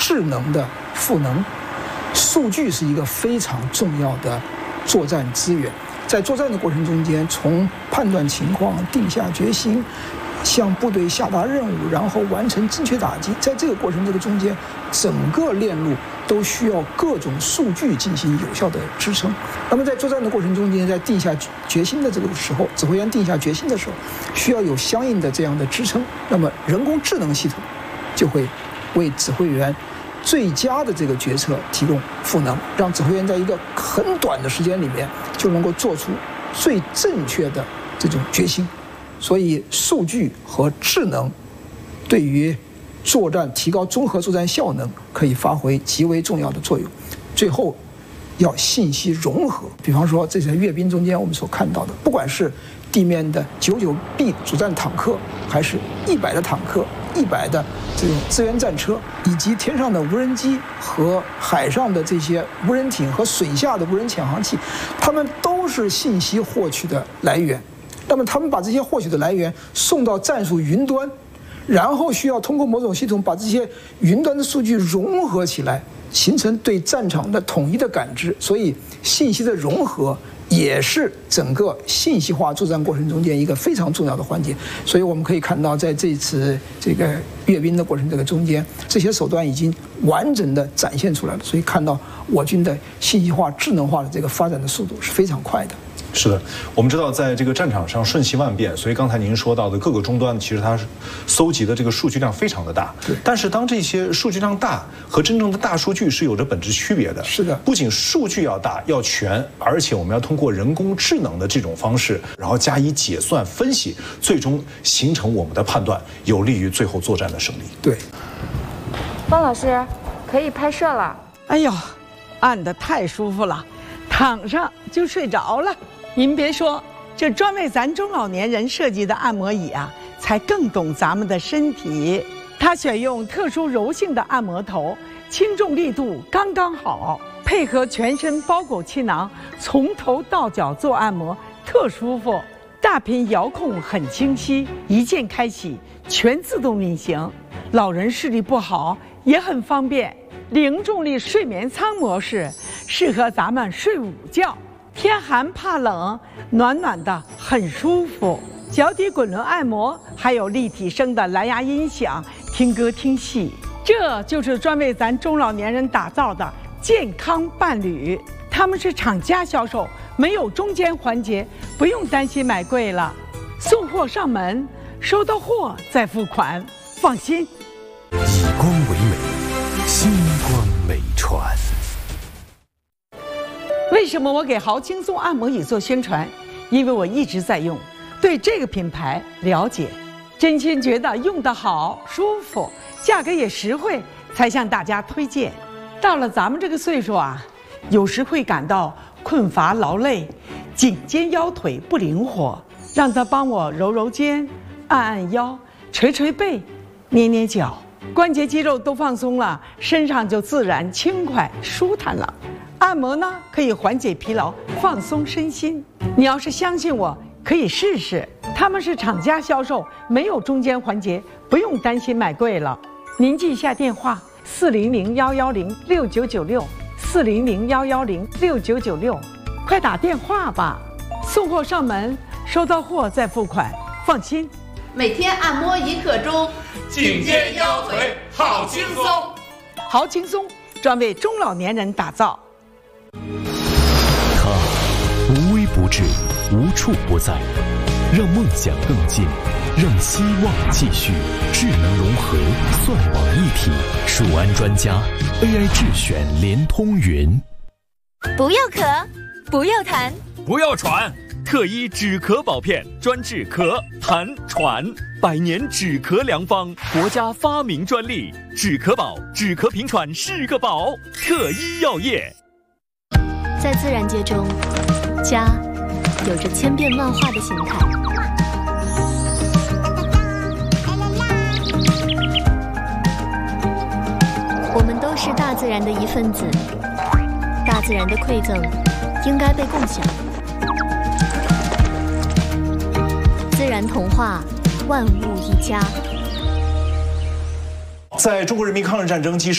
智能的赋能。数据是一个非常重要的作战资源，在作战的过程中间，从判断情况、定下决心，向部队下达任务，然后完成精确打击，在这个过程中间，整个链路都需要各种数据进行有效的支撑。那么在作战的过程中间，在定下决心的这个时候，指挥员定下决心的时候，需要有相应的这样的支撑。那么人工智能系统就会为指挥员最佳的这个决策提供赋能，让指挥员在一个很短的时间里面就能够做出最正确的这种决心。所以数据和智能对于作战提高综合作战效能可以发挥极为重要的作用。最后要信息融合，比方说这些阅兵中间我们所看到的，不管是地面的99B 主战坦克，还是100的坦克、100的这种支援战车，以及天上的无人机和海上的这些无人艇和水下的无人潜航器，它们都是信息获取的来源。那么他们把这些获取的来源送到战术云端，然后需要通过某种系统把这些云端的数据融合起来，形成对战场的统一的感知。所以信息的融合也是整个信息化作战过程中间一个非常重要的环节。所以我们可以看到，在这次这个阅兵的过程这个中间，这些手段已经完整的展现出来了。所以看到我军的信息化、智能化的这个发展的速度是非常快的。 是的，我们知道在这个战场上瞬息万变，所以刚才您说到的各个终端，其实它搜集的这个数据量非常的大。 对。 但是当这些数据量大和真正的大数据是有着本质区别的。 是的。 不仅数据要大要全，而且我们要通过人工智能的这种方式，然后加以解算分析，最终形成我们的判断，有利于最后作战的胜利。 对。 方老师，可以拍摄了。 哎呦，按得太舒服了，躺上就睡着了。您别说，这专为咱中老年人设计的按摩椅啊，才更懂咱们的身体。它选用特殊柔性的按摩头，轻重力度刚刚好，配合全身包裹气囊，从头到脚做按摩，特舒服。大屏遥控很清晰，一键开启，全自动运行。老人视力不好也很方便。零重力睡眠舱模式适合咱们睡午觉。天寒怕冷，暖暖的很舒服。脚底滚轮按摩，还有立体声的蓝牙音响，听歌听戏。这就是专为咱中老年人打造的健康伴侣。他们是厂家销售，没有中间环节，不用担心买贵了。送货上门，收到货再付款，放心。 以光为美，星光美传。 为什么我给豪轻松按摩椅做宣传？因为我一直在用，对这个品牌了解，真心觉得用得好、舒服，价格也实惠，才向大家推荐。到了咱们这个岁数啊，有时会感到困乏劳累，颈肩腰腿不灵活，让他帮我揉揉肩、按按腰、捶捶背、捏捏脚，关节肌肉都放松了，身上就自然轻快舒坦了。按摩呢，可以缓解疲劳，放松身心。你要是相信我，可以试试。他们是厂家销售，没有中间环节，不用担心买贵了。您记一下电话：400-110-6996，400-110-6996，快打电话吧。送货上门，收到货再付款，放心。 每天按摩1刻钟， 颈肩腰腿好轻松。 好轻松，专为中老年人打造。 它无微不至，无处不在，让梦想更近，让希望继续。智能融合，算网一体，数安专家 AI 智选联通云。 不要咳，不要痰， 不要喘，特一止咳宝片专治咳、痰、喘，100年止咳良方，国家发明专利。止咳宝，止咳平喘是个宝。特一药业。 在自然界中，家有着千变万化的形态。我们都是大自然的一份子，大自然的馈赠应该被共享。自然童话，万物一家。 在中国人民抗日战争及